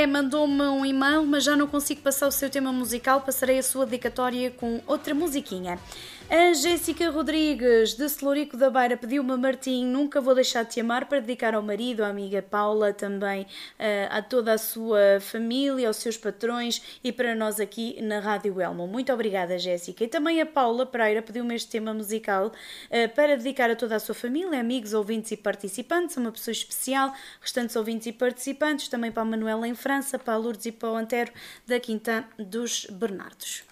André mandou-me um e-mail, mas já não consigo passar o seu tema musical, passarei a sua dedicatória com outra musiquinha. A Jéssica Rodrigues, de Celurico da Beira, pediu-me Martim, Nunca Vou Deixar de Te Amar, para dedicar ao marido, à amiga Paula, também a toda a sua família, aos seus patrões e para nós aqui na Rádio Elmo. Muito obrigada, Jéssica. E também a Paula Pereira pediu-me este tema musical para dedicar a toda a sua família, amigos, ouvintes e participantes, uma pessoa especial, restantes ouvintes e participantes, também para a Manuela em França, para a Lourdes e para o Antero da Quinta dos Bernardos.